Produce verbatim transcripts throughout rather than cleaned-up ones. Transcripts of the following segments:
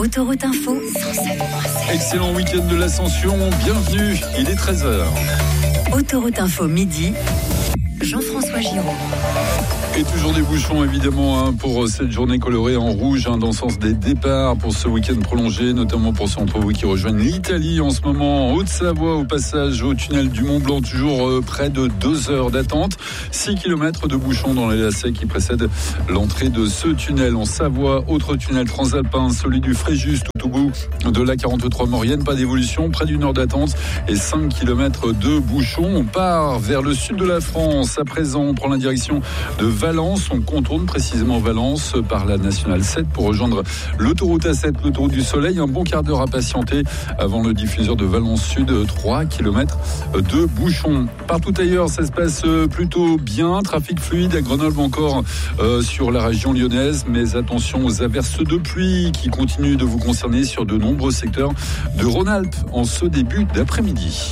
Autoroute Info, cent sept virgule sept. Excellent week-end de l'Ascension, bienvenue, il est treize heures. Autoroute Info midi, Jean-François Giraud. Et toujours des bouchons évidemment hein, pour cette journée colorée en rouge hein, dans le sens des départs pour ce week-end prolongé, notamment pour ceux d'entre vous qui rejoignent l'Italie en ce moment en Haute-Savoie au passage au tunnel du Mont Blanc, toujours euh, près de deux heures d'attente, six kilomètres de bouchons dans les lacets qui précèdent l'entrée de ce tunnel en Savoie. Autre tunnel transalpin, celui du Fréjus tout au bout de la quarante-trois Maurienne, pas d'évolution, près d'une heure d'attente et cinq kilomètres de bouchons. On part vers le sud de la France, à présent on prend la direction de Valence, on contourne précisément Valence par la nationale sept pour rejoindre l'autoroute A sept, l'autoroute du Soleil. Un bon quart d'heure à patienter avant le diffuseur de Valence Sud, trois kilomètres de bouchons. Partout ailleurs, ça se passe plutôt bien. Trafic fluide à Grenoble encore euh, sur la région lyonnaise, mais attention aux averses de pluie qui continuent de vous concerner sur de nombreux secteurs de Rhône-Alpes en ce début d'après-midi.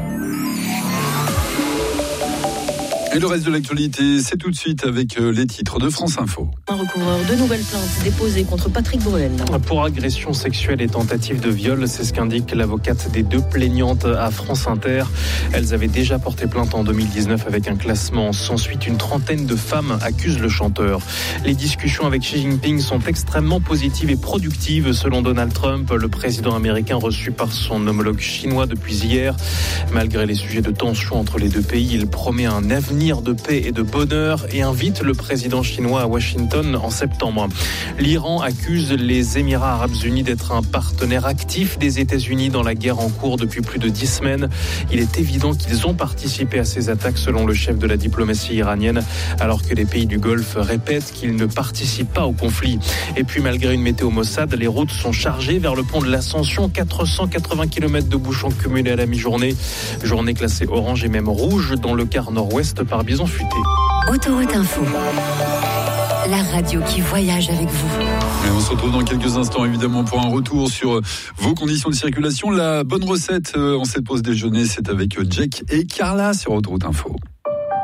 Et le reste de l'actualité, c'est tout de suite avec les titres de France Info. Un recouvreur, de nouvelles plaintes déposées contre Patrick Bruel. Pour agression sexuelle et tentative de viol, c'est ce qu'indique l'avocate des deux plaignantes à France Inter. Elles avaient déjà porté plainte en deux mille dix-neuf avec un classement sans suite. Une trentaine de femmes accusent le chanteur. Les discussions avec Xi Jinping sont extrêmement positives et productives selon Donald Trump, le président américain reçu par son homologue chinois depuis hier. Malgré les sujets de tension entre les deux pays, il promet un avenir de paix et de bonheur et invite le président chinois à Washington en septembre. L'Iran accuse les Émirats arabes unis d'être un partenaire actif des États-Unis dans la guerre en cours depuis plus de dix semaines. Il est évident qu'ils ont participé à ces attaques selon le chef de la diplomatie iranienne, alors que les pays du Golfe répètent qu'ils ne participent pas au conflit. Et puis malgré une météo maussade, les routes sont chargées vers le pont de l'Ascension. quatre cent quatre-vingts kilomètres de bouchons cumulés à la mi-journée. Journée classée orange et même rouge dans le quart nord-ouest par Bison Futé. Autoroute Info, la radio qui voyage avec vous. Et on se retrouve dans quelques instants évidemment pour un retour sur vos conditions de circulation. La bonne recette en cette pause déjeuner, c'est avec Jack et Carla sur Autoroute Info.